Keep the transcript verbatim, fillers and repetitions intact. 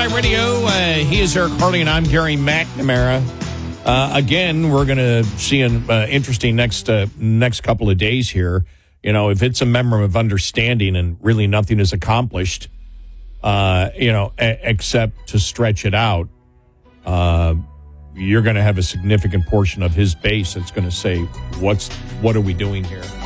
Night Radio. Uh, he is Eric Harley, and I'm Gary McNamara. Uh, again, we're going to see an uh, interesting next uh, next couple of days here. You know, if it's a memorandum of understanding and really nothing is accomplished, uh, you know, a- except to stretch it out, uh, you're going to have a significant portion of his base that's going to say, "What's what are we doing here?"